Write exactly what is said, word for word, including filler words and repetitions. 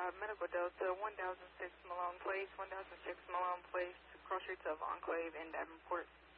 uh, Medical Delta, one thousand six Malone Place, one thousand six Malone Place, Cross Streets of Enclave in Davenport.